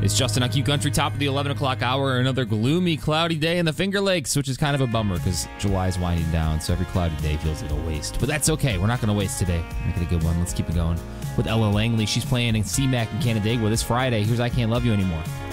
It's Justin on Q Country, top of the 11 o'clock hour. Another gloomy, cloudy day in the Finger Lakes, which is kind of a bummer because July is winding down, so every cloudy day feels like a waste. But that's okay. We're not going to waste today. Make it a good one. Let's keep it going with Ella Langley. She's playing in CMAC in Canandaigua this Friday. Here's I Can't Love You Anymore.